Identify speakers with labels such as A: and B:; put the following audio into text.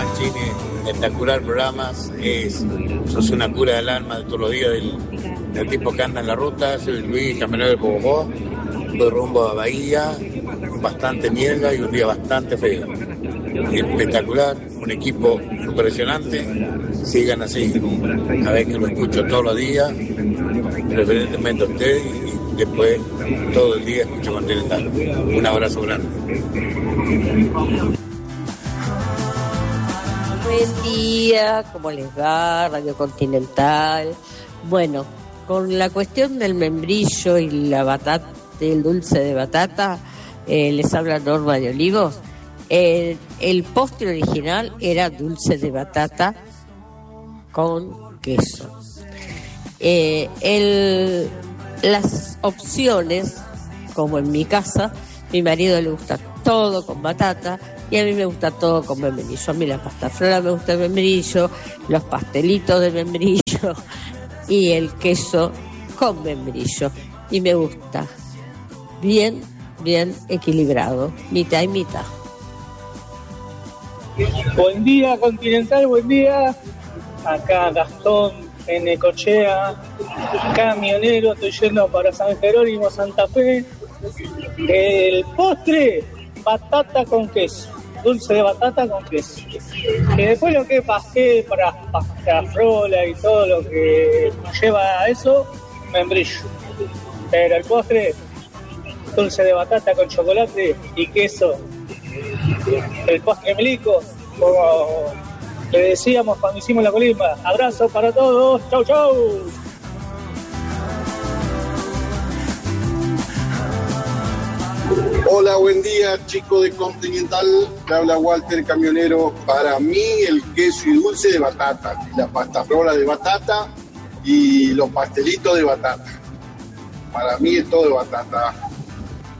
A: Mancini, espectacular programas, sos una cura del alma de todos los días del tipo que anda en la ruta. Soy Luis, camionero de Bogotá, voy rumbo a Bahía, bastante niebla y un día bastante feo. Espectacular, un equipo impresionante, sigan así, a ver que lo escucho todos los días, preferentemente a usted y después todo el día escucho Continental. Un abrazo grande.
B: Buen día, ¿cómo les va? Radio Continental. Bueno, con la cuestión del membrillo y la batata, el dulce de batata, les habla Norma de Olivos. El postre original era dulce de batata con queso. Las opciones, como en mi casa, mi marido le gusta todo con batata y a mí me gusta todo con membrillo. A mí la pasta frola me gusta el membrillo, los pastelitos de membrillo y el queso con membrillo. Y me gusta bien equilibrado, mitad y mitad.
C: Buen día, Continental, buen día. Acá Gastón en Necochea, camionero, estoy yendo para San Jerónimo, Santa Fe. El postre, batata con queso, dulce de batata con queso. Y después lo que es pastel para frola y todo lo que lleva a eso, membrillo. Pero el postre, dulce de batata con chocolate y queso. El postre milico, como le decíamos cuando hicimos la colimba. Abrazo para todos, chau chau.
D: Hola, buen día, chicos de Continental. Le habla Walter, camionero. Para mí el queso y dulce de batata, la pasta frola de batata y los pastelitos de batata. Para mí es todo de batata.